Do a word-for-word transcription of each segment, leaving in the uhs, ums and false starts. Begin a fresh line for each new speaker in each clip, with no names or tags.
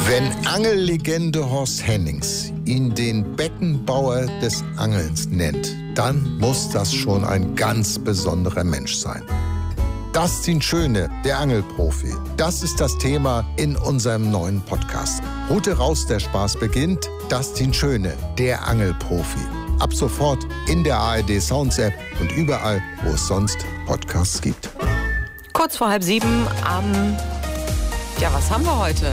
Wenn Angellegende Horst Hennings ihn den Beckenbauer des Angelns nennt, dann muss das schon ein ganz besonderer Mensch sein. Dustin Schöne, der Angelprofi. Das ist das Thema in unserem neuen Podcast. Route raus, der Spaß beginnt. Dustin Schöne, der Angelprofi. Ab sofort in der A R D Sounds App und überall, wo es sonst Podcasts gibt.
Kurz vor halb sieben am... Ja, was haben wir heute?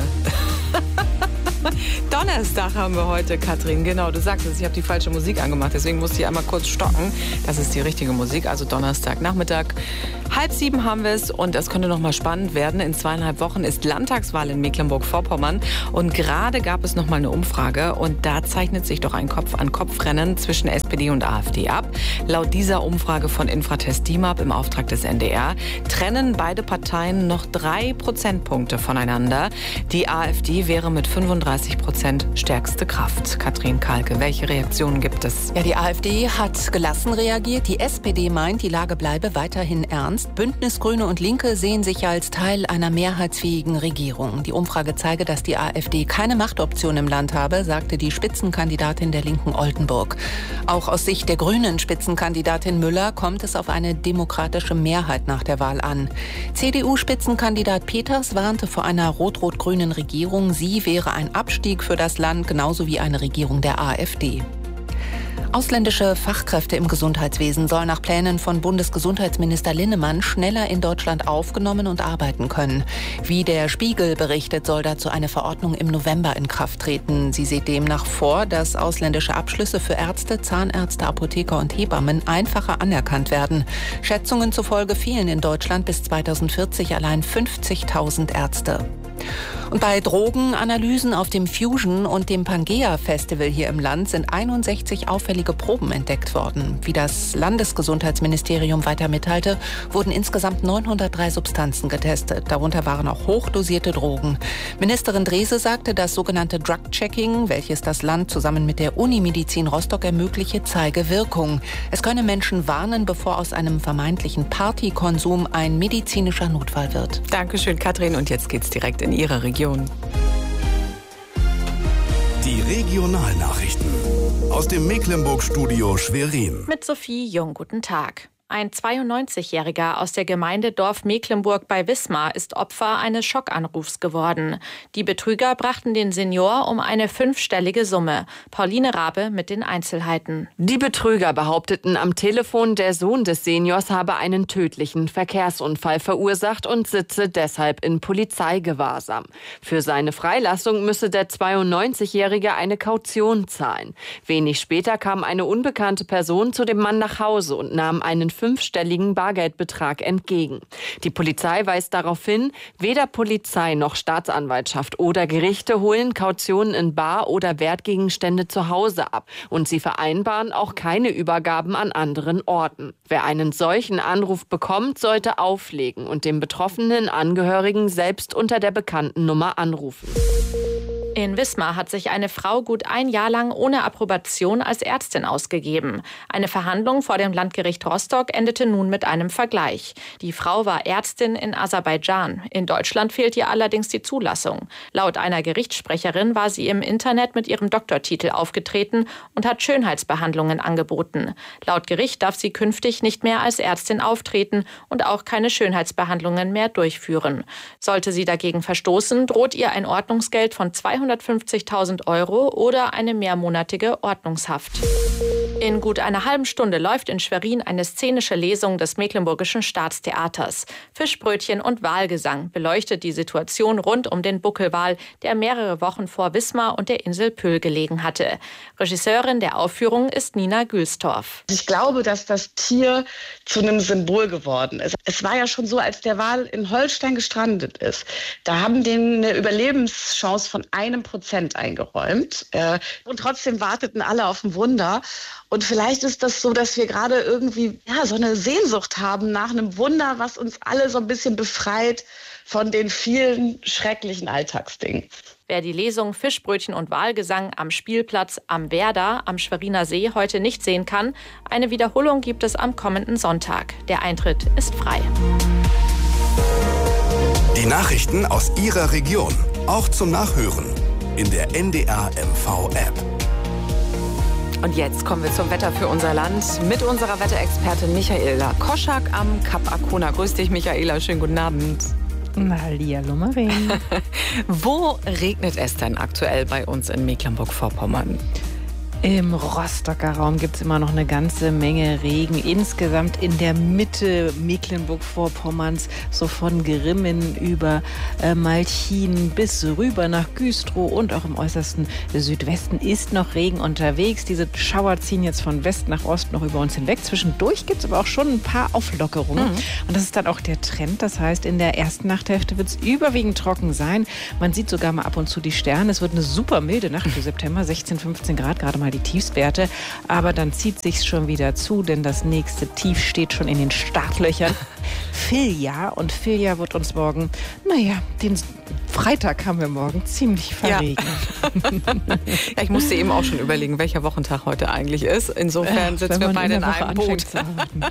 Donnerstag haben wir heute, Katrin. Genau, du sagst es, ich habe die falsche Musik angemacht, deswegen musste ich einmal kurz stocken. Das ist die richtige Musik, also Donnerstag Nachmittag. Halb sieben haben wir es und es könnte noch mal spannend werden. In zweieinhalb Wochen ist Landtagswahl in Mecklenburg-Vorpommern und gerade gab es noch mal eine Umfrage und da zeichnet sich doch ein Kopf-an-Kopf-Rennen zwischen S P D und AfD ab. Laut dieser Umfrage von Infratest DIMAP im Auftrag des N D R trennen beide Parteien noch drei Prozentpunkte voneinander. Die AfD wäre mit fünfunddreißig Prozent stärkste Kraft. Katrin Kalke, welche Reaktionen gibt es?
Ja, die AfD hat gelassen reagiert. Die S P D meint, die Lage bleibe weiterhin ernst. Bündnis, Grüne und Linke sehen sich als Teil einer mehrheitsfähigen Regierung. Die Umfrage zeige, dass die AfD keine Machtoption im Land habe, sagte die Spitzenkandidatin der Linken Oldenburg. Auch aus Sicht der Grünen Spitzenkandidatin Müller kommt es auf eine demokratische Mehrheit nach der Wahl an. C D U-Spitzenkandidat Peters warnte vor einer rot-rot-grünen Regierung. Sie wäre ein Abstieg für das Land, genauso wie eine Regierung der AfD. Ausländische Fachkräfte im Gesundheitswesen sollen nach Plänen von Bundesgesundheitsminister Linnemann schneller in Deutschland aufgenommen und arbeiten können. Wie der Spiegel berichtet, soll dazu eine Verordnung im November in Kraft treten. Sie sieht demnach vor, dass ausländische Abschlüsse für Ärzte, Zahnärzte, Apotheker und Hebammen einfacher anerkannt werden. Schätzungen zufolge fehlen in Deutschland bis zweitausendvierzig allein fünfzigtausend Ärzte. Und bei Drogenanalysen auf dem Fusion und dem Pangea Festival hier im Land sind einundsechzig auffällige Proben entdeckt worden. Wie das Landesgesundheitsministerium weiter mitteilte, wurden insgesamt neunhundertdrei Substanzen getestet. Darunter waren auch hochdosierte Drogen. Ministerin Drese sagte, das sogenannte Drug-Checking, welches das Land zusammen mit der Unimedizin Rostock ermögliche, zeige Wirkung. Es könne Menschen warnen, bevor aus einem vermeintlichen Partykonsum ein medizinischer Notfall wird.
Dankeschön, Katrin. Und jetzt geht's direkt in Ihre Region.
Die Regionalnachrichten aus dem Mecklenburg-Studio Schwerin.
Mit Sophie Jung, guten Tag. Ein zweiundneunzigjähriger aus der Gemeinde Dorf Mecklenburg bei Wismar ist Opfer eines Schockanrufs geworden. Die Betrüger brachten den Senior um eine fünfstellige Summe. Pauline Rabe mit den Einzelheiten.
Die Betrüger behaupteten am Telefon, der Sohn des Seniors habe einen tödlichen Verkehrsunfall verursacht und sitze deshalb in Polizeigewahrsam. Für seine Freilassung müsse der zweiundneunzigjährige eine Kaution zahlen. Wenig später kam eine unbekannte Person zu dem Mann nach Hause und nahm einen fünfstelligen Bargeldbetrag entgegen. Die Polizei weist darauf hin, weder Polizei noch Staatsanwaltschaft oder Gerichte holen Kautionen in Bar oder Wertgegenstände zu Hause ab und sie vereinbaren auch keine Übergaben an anderen Orten. Wer einen solchen Anruf bekommt, sollte auflegen und den betroffenen Angehörigen selbst unter der bekannten Nummer anrufen.
In Wismar hat sich eine Frau gut ein Jahr lang ohne Approbation als Ärztin ausgegeben. Eine Verhandlung vor dem Landgericht Rostock endete nun mit einem Vergleich. Die Frau war Ärztin in Aserbaidschan. In Deutschland fehlt ihr allerdings die Zulassung. Laut einer Gerichtssprecherin war sie im Internet mit ihrem Doktortitel aufgetreten und hat Schönheitsbehandlungen angeboten. Laut Gericht darf sie künftig nicht mehr als Ärztin auftreten und auch keine Schönheitsbehandlungen mehr durchführen. Sollte sie dagegen verstoßen, droht ihr ein Ordnungsgeld von zweihundertfünfzigtausend Euro oder eine mehrmonatige Ordnungshaft. In gut einer halben Stunde läuft in Schwerin eine szenische Lesung des Mecklenburgischen Staatstheaters. Fischbrötchen und Walgesang beleuchtet die Situation rund um den Buckelwal, der mehrere Wochen vor Wismar und der Insel Püll gelegen hatte. Regisseurin der Aufführung ist Nina Gülstorff.
Ich glaube, dass das Tier zu einem Symbol geworden ist. Es war ja schon so, als der Wal in Holstein gestrandet ist. Da haben denen eine Überlebenschance von einem Prozent eingeräumt. Und trotzdem warteten alle auf ein Wunder. Und vielleicht ist das so, dass wir gerade irgendwie ja, so eine Sehnsucht haben nach einem Wunder, was uns alle so ein bisschen befreit von den vielen schrecklichen Alltagsdingen.
Wer die Lesung Fischbrötchen und Walgesang am Spielplatz am Werder am Schweriner See heute nicht sehen kann, eine Wiederholung gibt es am kommenden Sonntag. Der Eintritt ist frei.
Die Nachrichten aus Ihrer Region Auch zum Nachhören in der N D R M V-App.
Und jetzt kommen wir zum Wetter für unser Land mit unserer Wetterexpertin Michaela Koschak am Kap Arkona. Grüß dich, Michaela. Schönen guten Abend.
Hallihallo, Marien.
Wo regnet es denn aktuell bei uns in Mecklenburg-Vorpommern?
Im Rostocker Raum gibt es immer noch eine ganze Menge Regen. Insgesamt in der Mitte Mecklenburg-Vorpommerns, so von Grimmen über äh, Malchin bis rüber nach Güstrow und auch im äußersten Südwesten ist noch Regen unterwegs. Diese Schauer ziehen jetzt von West nach Ost noch über uns hinweg. Zwischendurch gibt es aber auch schon ein paar Auflockerungen. Mhm. Und das ist dann auch der Trend. Das heißt, in der ersten Nachthälfte wird es überwiegend trocken sein. Man sieht sogar mal ab und zu die Sterne. Es wird eine super milde Nacht für September, sechzehn, fünfzehn Grad, gerade mal die Tiefstwerte, aber dann zieht sich's schon wieder zu, denn das nächste Tief steht schon in den Startlöchern. Filja und Filja wird uns morgen, naja, den Freitag haben wir morgen ziemlich verregnet.
Ja. Ja, ich musste eben auch schon überlegen, welcher Wochentag heute eigentlich ist. Insofern
ja,
sitzen wir beide in einem Boot.
Genau.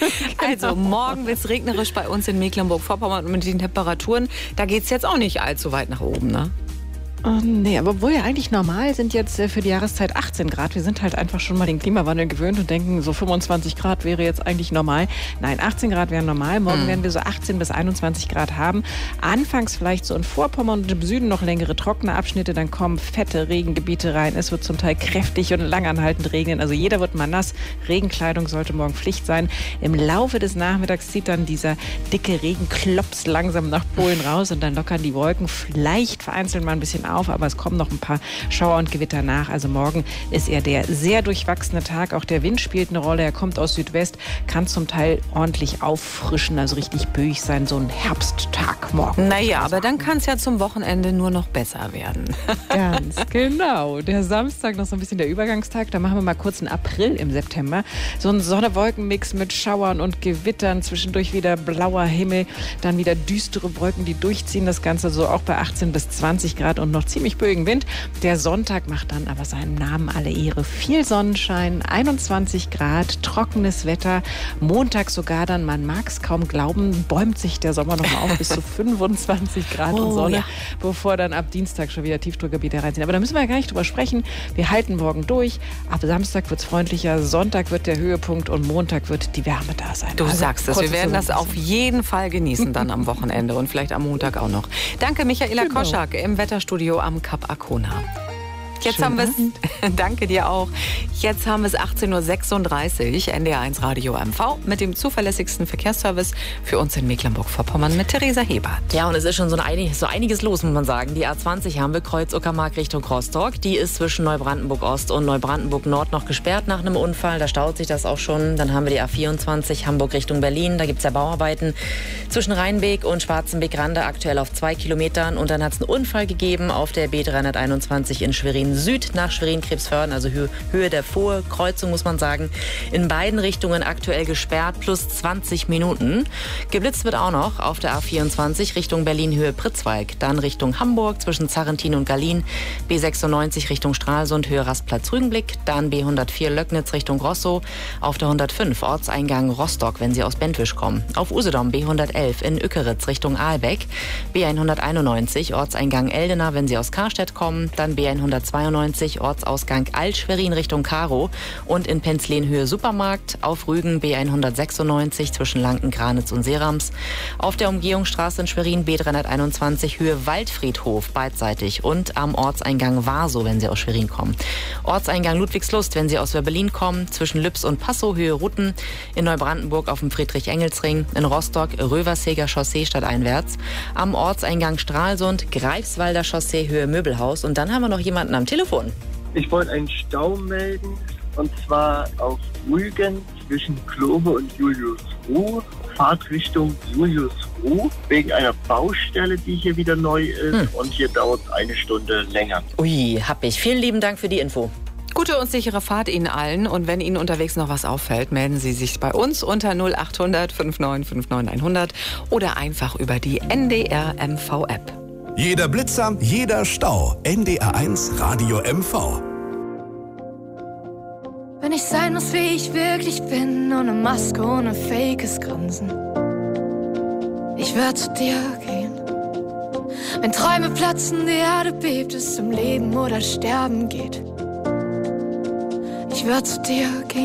Also morgen wird es regnerisch bei uns in Mecklenburg-Vorpommern und mit den Temperaturen, da geht es jetzt auch nicht allzu weit nach oben, ne?
Oh, nee, aber obwohl ja eigentlich normal sind jetzt für die Jahreszeit achtzehn Grad. Wir sind halt einfach schon mal den Klimawandel gewöhnt und denken, so fünfundzwanzig Grad wäre jetzt eigentlich normal. Nein, achtzehn Grad wären normal. Morgen mm. werden wir so achtzehn bis einundzwanzig Grad haben. Anfangs vielleicht so in Vorpommern und im Süden noch längere trockene Abschnitte. Dann kommen fette Regengebiete rein. Es wird zum Teil kräftig und langanhaltend regnen. Also jeder wird mal nass. Regenkleidung sollte morgen Pflicht sein. Im Laufe des Nachmittags zieht dann dieser dicke Regenklops langsam nach Polen raus und dann lockern die Wolken vielleicht vereinzelt mal ein bisschen auf. auf, aber es kommen noch ein paar Schauer und Gewitter nach. Also morgen ist eher der sehr durchwachsene Tag. Auch der Wind spielt eine Rolle. Er kommt aus Südwest, kann zum Teil ordentlich auffrischen, also richtig böig sein. So ein Herbsttag morgen.
Naja, aber dann kann es ja zum Wochenende nur noch besser werden.
Ganz genau. Der Samstag noch so ein bisschen der Übergangstag. Da machen wir mal kurz einen April im September. So ein Sonne-Wolken-Mix mit Schauern und Gewittern. Zwischendurch wieder blauer Himmel. Dann wieder düstere Wolken, die durchziehen. Das Ganze so auch bei achtzehn bis zwanzig Grad und noch ziemlich böigen Wind. Der Sonntag macht dann aber seinem Namen alle Ehre. Viel Sonnenschein, einundzwanzig Grad, trockenes Wetter. Montag sogar dann, man mag es kaum glauben, bäumt sich der Sommer noch mal auf bis zu fünfundzwanzig Grad oh, und Sonne, ja. bevor dann ab Dienstag schon wieder Tiefdruckgebiete reinziehen. Aber da müssen wir ja gar nicht drüber sprechen. Wir halten morgen durch. Ab Samstag wird es freundlicher, Sonntag wird der Höhepunkt und Montag wird die Wärme da sein.
Du also, sagst es, wir werden das auf jeden Fall genießen dann am Wochenende und vielleicht am Montag auch noch. Danke, Michaela genau. Koschak im Wetterstudio am Kap Arkona. Jetzt Schönen haben wir es, danke dir auch. Jetzt haben wir es achtzehn Uhr sechsunddreißig, N D R eins Radio M V mit dem zuverlässigsten Verkehrsservice für uns in Mecklenburg-Vorpommern mit Theresa Hebert.
Ja, und es ist schon so, ein, so einiges los, muss man sagen. Die A zwanzig haben wir, Kreuz Uckermark Richtung Rostock. Die ist zwischen Neubrandenburg-Ost und Neubrandenburg-Nord noch gesperrt nach einem Unfall. Da staut sich das auch schon. Dann haben wir die A vierundzwanzig Hamburg Richtung Berlin. Da gibt es ja Bauarbeiten zwischen Rheinbeek und Schwarzenbeek-Rande aktuell auf zwei Kilometern. Und dann hat es einen Unfall gegeben auf der B dreihunderteinundzwanzig in Schwerin Süd nach Schwerin-Krebsförden, also Höhe der Vorkreuzung, muss man sagen. In beiden Richtungen aktuell gesperrt, plus zwanzig Minuten. Geblitzt wird auch noch auf der A vierundzwanzig Richtung Berlin-Höhe Pritzwalk, dann Richtung Hamburg zwischen Zarrentin und Gallien, B sechsundneunzig Richtung Stralsund, Höhe Rastplatz-Rügenblick, dann B hundertvier Löcknitz Richtung Rosso, auf der hundertfünf Ortseingang Rostock, wenn Sie aus Bentwisch kommen. Auf Usedom B hundertelf in Ückeritz Richtung Aalbeck, B hunderteinundneunzig Ortseingang Eldena, wenn Sie aus Karstedt kommen, dann B hundertzweiundneunzig Ortsausgang Alt-Schwerin Richtung Karo und in Penzlenhöhe Supermarkt, auf Rügen B hundertsechsundneunzig zwischen Lanken, Granitz und Serams, auf der Umgehungsstraße in Schwerin B dreihunderteinundzwanzig Höhe Waldfriedhof beidseitig und am Ortseingang Warsow, wenn Sie aus Schwerin kommen. Ortseingang Ludwigslust, wenn Sie aus Berlin kommen, zwischen Lübs und Passow Höhe Rutten, in Neubrandenburg auf dem Friedrich-Engels-Ring, in Rostock Röverseger Chaussee stadteinwärts, am Ortseingang Stralsund Greifswalder Chaussee Höhe Möbelhaus und dann haben wir noch jemanden am Telefon.
Ich wollte einen Stau melden, und zwar auf Rügen zwischen Klobe und Juliusruh, Fahrtrichtung Juliusruh, wegen einer Baustelle, die hier wieder neu ist, hm. und hier dauert es eine Stunde länger.
Ui, hab ich. Vielen lieben Dank für die Info.
Gute und sichere Fahrt Ihnen allen. Und wenn Ihnen unterwegs noch was auffällt, melden Sie sich bei uns unter null acht hundert neunundfünfzig neunundfünfzig hundert oder einfach über die N D R M V-App.
Jeder Blitzer, jeder Stau. N D R eins Radio M V.
Wenn ich sein muss, wie ich wirklich bin, ohne Maske, ohne fakes Grinsen. Ich werde zu dir gehen, Wenn Träume platzen, die Erde bebt, es um Leben oder Sterben geht. Ich würde zu dir gehen.